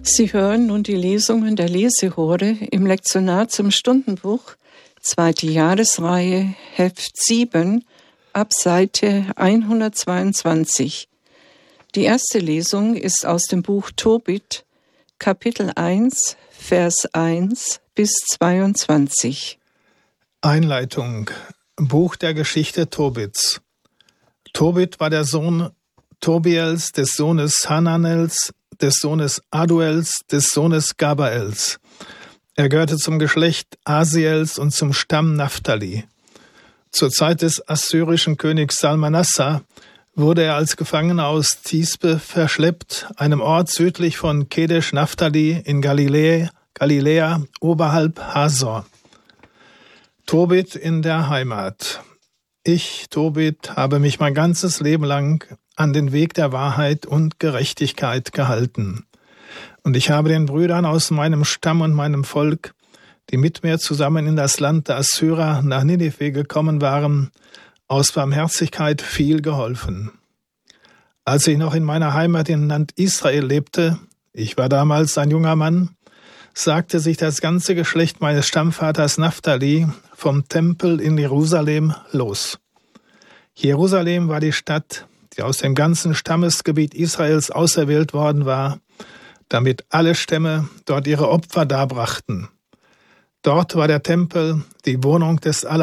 Sie hören nun die Lesungen der Lesehore im Lektionar zum Stundenbuch, 2. Jahresreihe, Heft 7, ab Seite 122. Die erste Lesung ist aus dem Buch Tobit, Kapitel 1, Vers 1 bis 22. Einleitung. Buch der Geschichte Tobits. Tobit war der Sohn Tobiels, des Sohnes Hananels, des Sohnes Aduels, des Sohnes Gabaels. Er gehörte zum Geschlecht Asiels und zum Stamm Naphtali. Zur Zeit des assyrischen Königs Salmanassar wurde er als Gefangener aus Tisbe verschleppt, einem Ort südlich von Kedesh Naphtali in Galiläa oberhalb Hasor. Tobit in der Heimat. Ich, Tobit, habe mich mein ganzes Leben lang an den Weg der Wahrheit und Gerechtigkeit gehalten. Und ich habe den Brüdern aus meinem Stamm und meinem Volk, die mit mir zusammen in das Land der Assyrer nach Ninive gekommen waren, aus Barmherzigkeit viel geholfen. Als ich noch in meiner Heimat im Land Israel lebte, ich war damals ein junger Mann, sagte sich das ganze Geschlecht meines Stammvaters Naphtali vom Tempel in Jerusalem los. Jerusalem war die Stadt, die aus dem ganzen Stammesgebiet Israels auserwählt worden war, damit alle Stämme dort ihre Opfer darbrachten. Dort war der Tempel, die Wohnung des